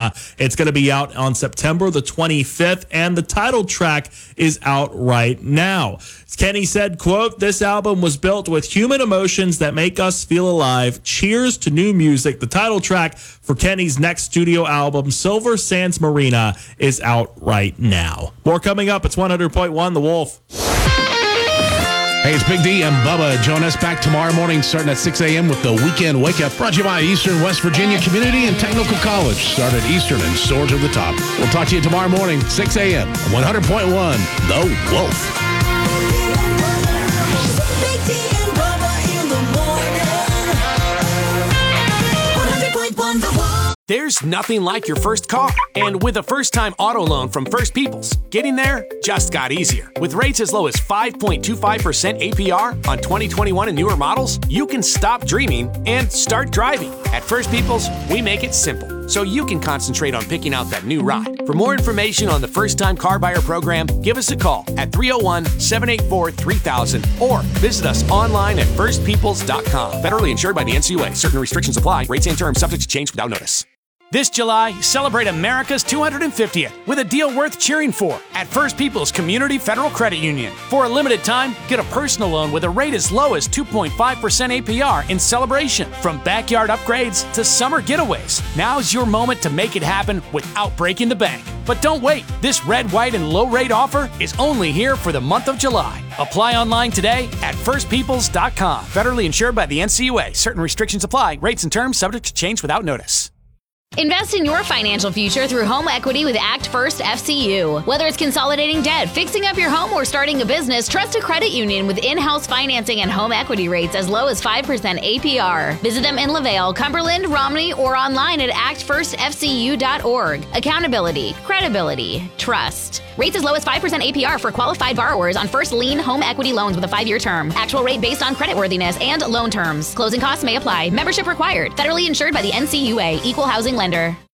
Marina. It's going to be out on September the 25th, and the title track is out right now. Kenny said, quote, "This album was built with human emotions that make us feel alive. Cheers to new music." The title track for Kenny's next studio album, Silver Sands Marina, is out right now. More coming up. It's 100.1 The Wolf. Hey, it's Big D and Bubba. Join us back tomorrow morning starting at 6 a.m. with the Weekend Wake Up, brought to you by Eastern West Virginia Community and Technical College. Start at Eastern and soar to the top. We'll talk to you tomorrow morning, 6 a.m. 100.1 The Wolf. There's nothing like your first car. And with a first-time auto loan from First Peoples, getting there just got easier. With rates as low as 5.25% APR on 2021 and newer models, you can stop dreaming and start driving. At First Peoples, we make it simple, so you can concentrate on picking out that new ride. For more information on the first-time car buyer program, give us a call at 301-784-3000 or visit us online at firstpeoples.com. Federally insured by the NCUA. Certain restrictions apply. Rates and terms subject to change without notice. This July, celebrate America's 250th with a deal worth cheering for at First Peoples Community Federal Credit Union. For a limited time, get a personal loan with a rate as low as 2.5% APR in celebration. From backyard upgrades to summer getaways, now's your moment to make it happen without breaking the bank. But don't wait. This red, white, and low-rate offer is only here for the month of July. Apply online today at firstpeoples.com. Federally insured by the NCUA. Certain restrictions apply. Rates and terms subject to change without notice. Invest in your financial future through home equity with Act First FCU. Whether it's consolidating debt, fixing up your home, or starting a business, trust a credit union with in-house financing and home equity rates as low as 5% APR. Visit them in LaVale, Cumberland, Romney, or online at actfirstfcu.org. Accountability, credibility, trust. Rates as low as 5% APR for qualified borrowers on first lien home equity loans with a 5-year term. Actual rate based on creditworthiness and loan terms. Closing costs may apply. Membership required. Federally insured by the NCUA. Equal housing lender.